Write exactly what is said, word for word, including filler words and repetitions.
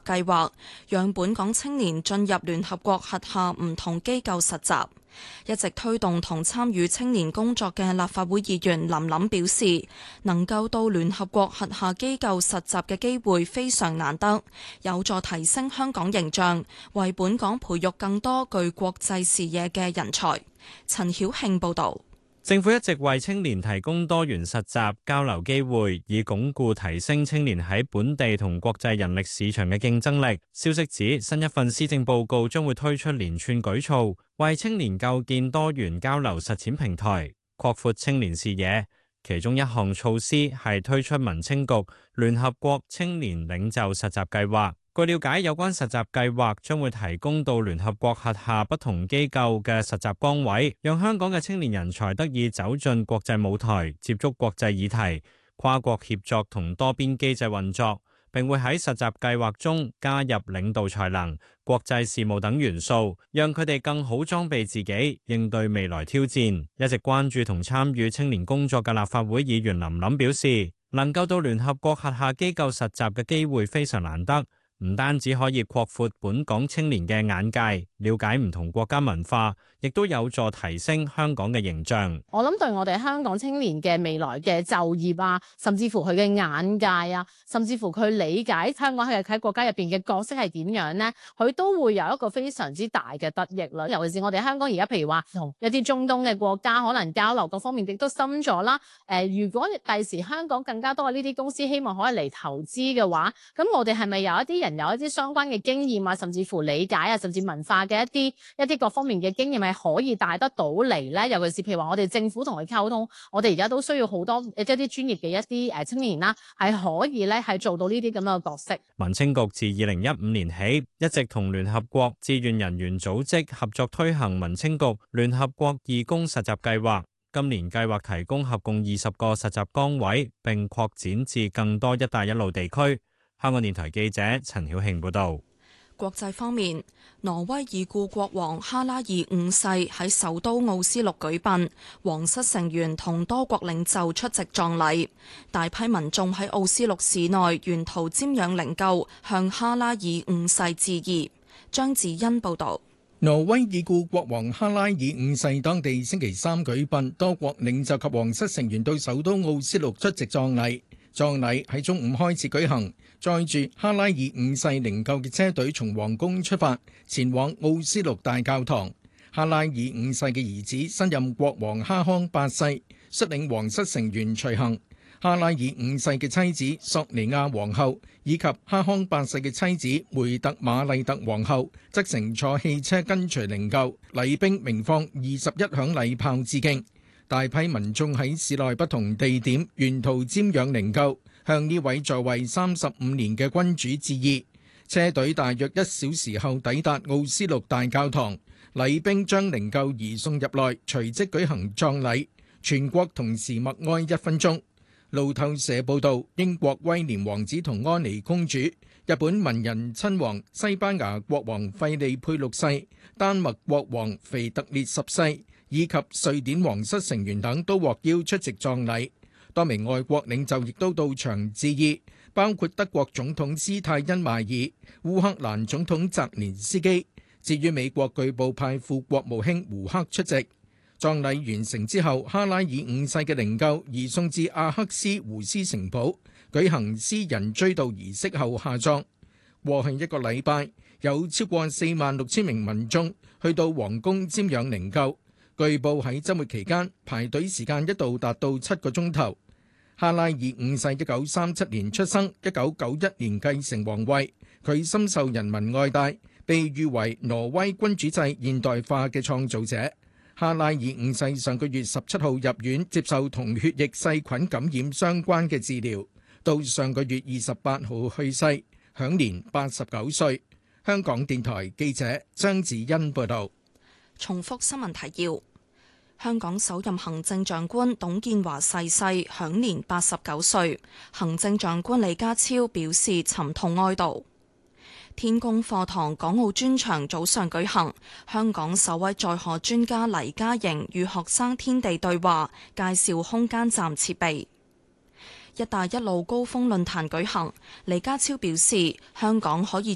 計劃，讓本港青年進入聯合國轄下唔同機構實習。一直推動同參與青年工作嘅立法會議員林琳表示，能夠到聯合國轄下機構實習嘅機會非常難得，有助提升香港形象，為本港培育更多具國際視野嘅人才。陳曉慶報導。 政府一直為青年提供多元實習交流機會，以鞏固提升青年喺本地同國際人力市場嘅競爭力。消息指，新一份施政報告將會推出連串舉措，為青年構建多元交流實踐平台，擴闊青年視野。其中一項措施係推出民青局聯合國青年領袖實習計劃。據了解，有關實習計劃將會提供到聯合國轄下不同機構嘅實習崗位，讓香港嘅青年人才得以走進國際舞台，接觸國際議題、跨國協作同多邊機制運作，並會喺實習計劃中加入領導才能、國際事務等元素，讓佢哋更好裝備自己，應對未來挑戰。一直關注同參與青年工作嘅立法會議員林琳表示，能夠到聯合國轄下機構實習嘅機會非常難得。唔單止可以擴闊本港青年嘅眼界，了解唔同國家文化，亦都有助提升香港嘅形象。 我諗對我哋香港青年嘅未來嘅就業啊，甚至乎佢嘅眼界啊，甚至乎佢理解香港喺喺國家入邊嘅角色係點樣呢？佢都會有一個非常之大嘅得益啦。尤其是我哋香港而家，譬如話同一啲中東嘅國家可能交流各方面亦都深咗啦。誒、呃，如果第時香港更加多嘅呢啲公司希望可以嚟投資嘅話，咁我哋係咪有一啲人有一啲相關嘅經驗啊，甚至乎理解啊，甚至文化嘅一啲一啲各方面嘅經驗係可以帶得到嚟呢？尤其是譬如話我哋政府同佢溝通，我哋而家都需要好多一啲專業嘅一啲誒青年啦，係可以咧係做到呢啲咁樣嘅角色。 民青局自二零一五年起一直同聯合國志願人員組織合作推行民青局聯合國義工實習計劃，今年計劃提供合共二十個實習崗位，並擴展至更多一帶一路地區。香港電台記者陳曉慶報道。 國際方面，挪威已故國王哈拉爾五世喺首都奧斯陸舉殯，皇室成員同多國領袖出席葬禮，大批民眾喺奧斯陸市內沿途瞻仰靈柩，向哈拉爾五世致意。張子欣報道。 挪威已故國王哈拉爾五世當地星期三舉殯，多國領袖及皇室成員到首都奧斯陸出席葬禮。葬禮喺中午開始舉行，載住哈拉爾五世靈柩嘅車隊從皇宮出發，前往奧斯陸大教堂。哈拉爾五世嘅兒子新任國王哈康八世率領皇室成員隨行。哈拉爾五世嘅妻子索尼亞皇后以及哈康八世嘅妻子梅特瑪麗特皇后則乘坐汽車跟隨靈柩，禮兵鳴放二十一響禮炮致敬。大批民眾喺市內不同地點沿途瞻仰靈柩，向呢位在位三十五年嘅君主致意。車隊大約一小時後抵達奧斯陸大教堂，禮兵將靈柩移送入內，隨即舉行葬禮。全國同時默哀一分鐘。路透社報道，英國威廉王子同安妮公主、日本文人親王、西班牙國王費利佩六世、丹麥國王腓特烈十世以及瑞典皇室成員等都獲邀出席葬禮。多名外國領袖亦都到場致意，包括德國總統施泰因邁爾、烏克蘭總統澤連斯基。至於美國據報派副國務卿胡克出席。葬禮完成之後，哈拉爾五世嘅靈柩移送至阿克斯胡斯城堡，舉行私人追悼儀式後下葬。過去一個禮拜，有超過四萬六千名民眾去到皇宮瞻仰靈柩。據報喺週末期間排隊時間一度達到七個鐘頭。哈拉爾五世一九三七年出生，一九九一年繼承皇位。佢深受人民愛戴，被譽為挪威君主制現代化嘅創造者。哈拉爾五世上個月十七號入院接受同血液細菌感染相關嘅治療，到上個月二十八號去世，享年八十九歲。香港電台記者張子欣報道。 重複新聞提要：香港首任行政長官董建華逝世，享年八十九歲。行政長官李家超表示沉痛哀悼。天宮課堂港澳專場早上舉行，香港首位載荷專家黎嘉瑩與學生天地對話，介紹空間站設備。一帶一路高峰論壇舉行，李家超表示香港可以